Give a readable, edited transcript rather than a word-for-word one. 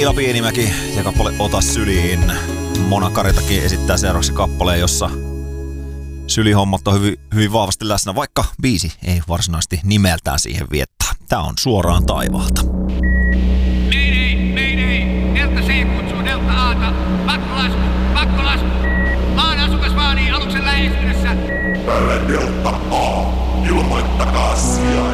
Iida Pienimäki ja kappale Ota syliin. Mona Karitakin esittää seuraavaksi kappaleen, jossa sylihommat on hyvin vahvasti läsnä, vaikka biisi ei varsinaisesti nimeltään siihen viettaa. Tää on Suoraan taivaalta. Mayday! Delta C kutsuu Delta A:ta. Pakkolasku! Maan asukas vaalii aluksen läheistyessä. Tälle Delta A, ilmoittakaa sijaan.